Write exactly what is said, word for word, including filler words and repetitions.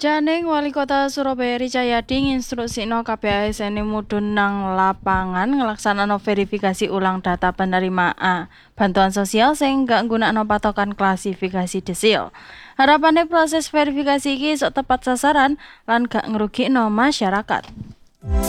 Janing Wali Kota Surabaya Ricayadi nginstruksikno K P A S N mudhun nang lapangan nglaksanakno verifikasi ulang data penerima bantuan sosial sing gak nggunakno patokan klasifikasi desil. Harapane proses verifikasi iki isok tepat sasaran lan gak ngrugikno masyarakat.